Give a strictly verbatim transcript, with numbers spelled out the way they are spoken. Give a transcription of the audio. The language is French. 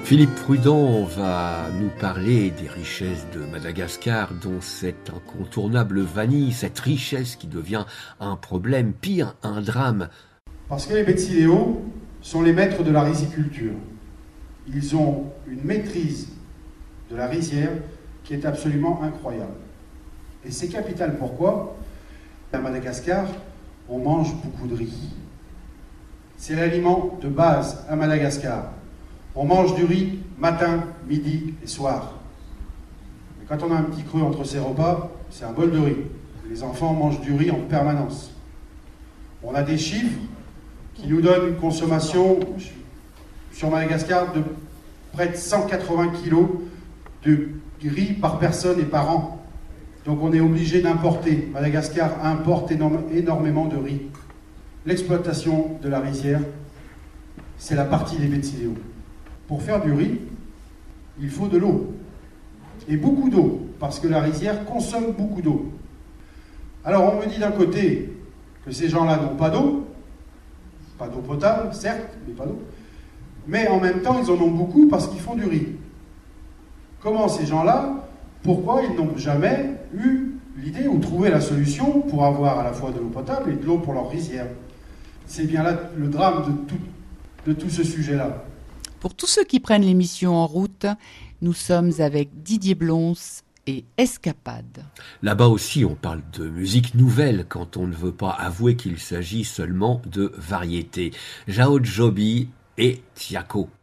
Philippe Prudent va nous parler des richesses de Madagascar, dont cette incontournable vanille, cette richesse qui devient un problème, pire, un drame. Parce que les Betsileo sont les maîtres de la riziculture. Ils ont une maîtrise de la rizière qui est absolument incroyable. Et c'est capital. Pourquoi ? À Madagascar, on mange beaucoup de riz. C'est l'aliment de base à Madagascar. On mange du riz matin, midi et soir. Mais quand on a un petit creux entre ses repas, c'est un bol de riz. Les enfants mangent du riz en permanence. On a des chiffres qui nous donnent une consommation sur Madagascar de près de cent quatre-vingts kilos de riz par personne et par an. Donc on est obligé d'importer. Madagascar importe énorme, énormément de riz. L'exploitation de la rizière, c'est la partie des Betsileo. Pour faire du riz, il faut de l'eau. Et beaucoup d'eau, parce que la rizière consomme beaucoup d'eau. Alors on me dit d'un côté que ces gens-là n'ont pas d'eau, pas d'eau potable, certes, mais pas d'eau. Mais en même temps, ils en ont beaucoup parce qu'ils font du riz. Comment ces gens-là, pourquoi ils n'ont jamais eu l'idée ou trouvé la solution pour avoir à la fois de l'eau potable et de l'eau pour leur rizière ? C'est bien là le drame de tout, de tout ce sujet-là. Pour tous ceux qui prennent l'émission en route, nous sommes avec Didier Blons et Escapade. Là-bas aussi, on parle de musique nouvelle quand on ne veut pas avouer qu'il s'agit seulement de variété. Jao Joby et Tiako.